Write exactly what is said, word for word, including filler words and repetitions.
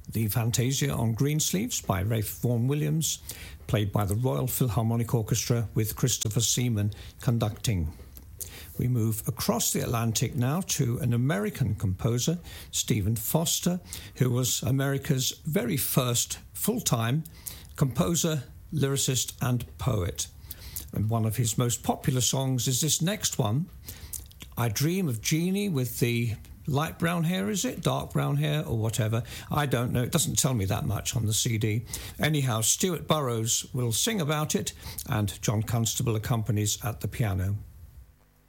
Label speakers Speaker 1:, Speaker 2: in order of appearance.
Speaker 1: the Fantasia on Greensleeves by Ralph Vaughan Williams, played by the Royal Philharmonic Orchestra with Christopher Seaman conducting. We move across the Atlantic now to an American composer, Stephen Foster, who was America's very first full-time composer, lyricist and poet. And one of his most popular songs is this next one, I Dream of Jeannie, with the light brown hair, is it? Dark brown hair or whatever. I don't know. It doesn't tell me that much on the C D. Anyhow, Stuart Burrows will sing about it and John Constable accompanies at the piano.